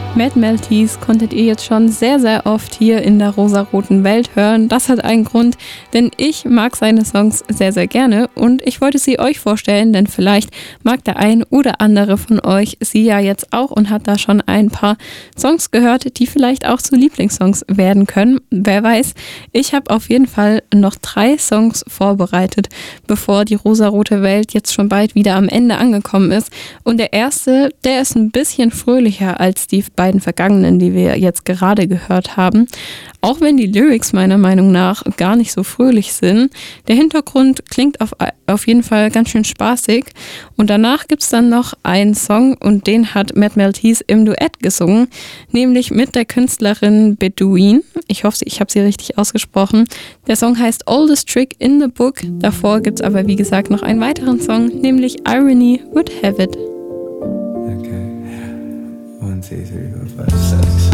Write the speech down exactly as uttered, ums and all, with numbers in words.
Mad Maltese konntet ihr jetzt schon sehr, sehr oft hier in der rosaroten Welt hören. Das hat einen Grund, denn ich mag seine Songs sehr, sehr gerne und ich wollte sie euch vorstellen, denn vielleicht mag der ein oder andere von euch sie ja jetzt auch und hat da schon ein paar Songs gehört, die vielleicht auch zu Lieblingssongs werden können. Wer weiß, ich habe auf jeden Fall noch drei Songs vorbereitet, bevor die rosarote Welt jetzt schon bald wieder am Ende angekommen ist. Und der erste, der ist ein bisschen fröhlicher als die beiden vergangenen, die wir jetzt gerade gehört haben. Auch wenn die Lyrics meiner Meinung nach gar nicht so fröhlich sind. Der Hintergrund klingt auf, auf jeden Fall ganz schön spaßig. Und danach gibt es dann noch einen Song und den hat Mad Maltese im Duett gesungen, nämlich mit der Künstlerin Bedouin. Ich hoffe, ich habe sie richtig ausgesprochen. Der Song heißt Oldest Trick in the Book. Davor gibt es aber wie gesagt noch einen weiteren Song, nämlich Irony Would Have It. Okay, one, two, three, four, five, six.